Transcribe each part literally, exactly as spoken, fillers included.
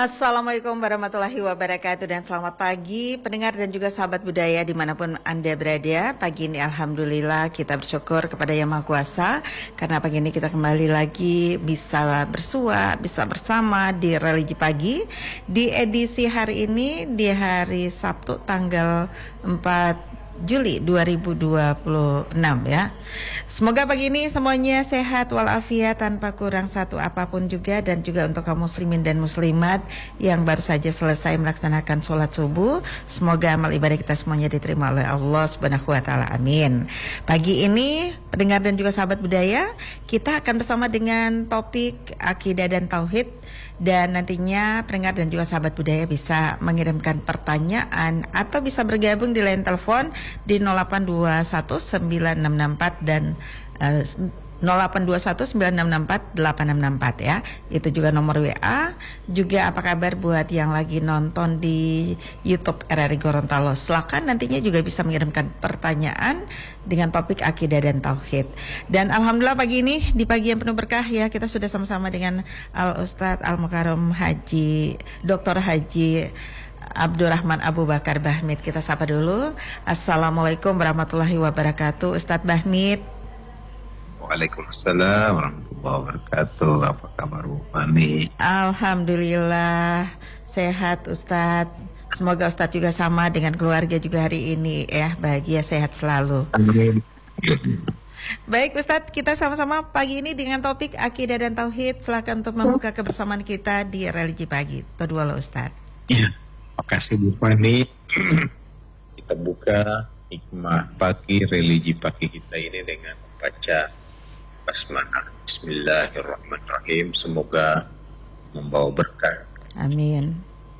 Assalamualaikum warahmatullahi wabarakatuh dan selamat pagi pendengar dan juga sahabat budaya dimanapun Anda berada. Pagi ini Alhamdulillah kita bersyukur kepada Yang Maha Kuasa karena pagi ini kita kembali lagi bisa bersua, bisa bersama di Religi Pagi di edisi hari ini di hari Sabtu tanggal empat Juli dua ribu dua puluh enam ya. Semoga pagi ini semuanya sehat walafiat tanpa kurang satu apapun juga, dan juga untuk kaum muslimin dan muslimat yang baru saja selesai melaksanakan sholat subuh, semoga amal ibadah kita semuanya diterima oleh Allah Subhanahu wa taala. Amin. Pagi ini pendengar dan juga sahabat budaya, kita akan bersama dengan topik akidah dan tauhid. Dan nantinya pendengar dan juga sahabat budaya bisa mengirimkan pertanyaan atau bisa bergabung di line telepon di nol delapan dua satu sembilan enam enam empat dan uh, nol delapan dua satu sembilan enam enam empat delapan enam enam empat ya. Itu juga nomor W A. Juga apa kabar buat yang lagi nonton di YouTube R R I Gorontalo. Silakan nantinya juga bisa mengirimkan pertanyaan dengan topik akidah dan tauhid. Dan alhamdulillah pagi ini di pagi yang penuh berkah ya, kita sudah sama-sama dengan Al Ustadz Al Mukarram Haji Doktor Haji Abdurrahman Abu Bakar Bahmid. Kita sapa dulu. Assalamualaikum warahmatullahi wabarakatuh, Ustadz Bahmid. Waalaikumsalam warahmatullahi wabarakatuh. Apa kabar Bu Fani? Alhamdulillah sehat Ustadz. Semoga Ustadz juga sama dengan keluarga juga hari ini ya, bahagia sehat selalu. Amin. Baik Ustadz, kita sama-sama pagi ini dengan topik akidah dan tauhid. Silakan untuk membuka kebersamaan kita di Religi Pagi. Berdua lo Ustadz. Ya, makasih Bu Fani. Kita buka hikmah pagi religi pagi kita ini dengan membaca basmalah. Bismillahirrahmanirrahim. Semoga membawa berkah. Amin.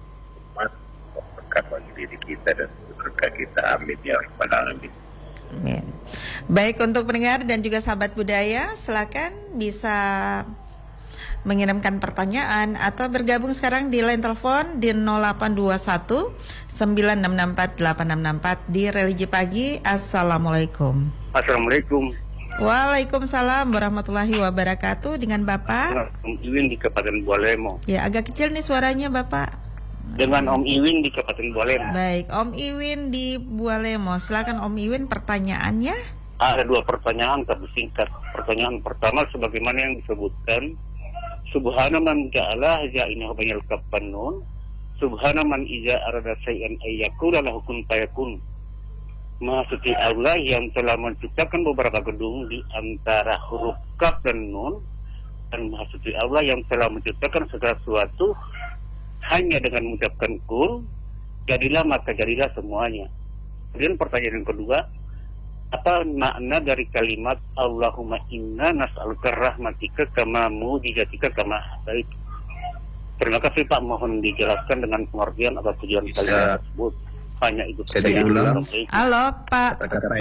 Berkah bagi diri kita dan berkah kita. Amin ya rabbal alamin. Amin. Baik, untuk pendengar dan juga sahabat budaya, silakan bisa mengirimkan pertanyaan atau bergabung sekarang di line telepon di nol delapan dua satu sembilan enam enam empat delapan enam enam empat di Religi Pagi. Assalamualaikum. Assalamualaikum. Waalaikumsalam warahmatullahi wabarakatuh. Dengan Bapak Om Iwin di Kabupaten Bualemo. Ya, agak kecil nih suaranya Bapak. Dengan Om Iwin di Kabupaten Bualemo. Baik, Om Iwin di Bualemo. Silakan Om Iwin, pertanyaannya. Ada dua pertanyaan tapi singkat. Pertanyaan pertama, sebagaimana yang disebutkan, Subhana man ja'ala ja'inahu bainal kafanun, Subhana man iza arada say'an ayyakuna lahu kun fayakun. Maha suci Allah yang telah menciptakan beberapa gedung di antara huruf kaf dan nun, dan Maha suci Allah yang telah menciptakan segala sesuatu hanya dengan mengucapkan kun, jadilah maka jadilah semuanya. Kemudian pertanyaan yang kedua, apa makna dari kalimat Allahumma inna nas'aluka rahmatika kama mujizatika kama baik. Terima kasih Pak, mohon dijelaskan dengan pengertian apa tujuan kalimat tersebut. Hanya itu. Saya diulang. Halo Pak.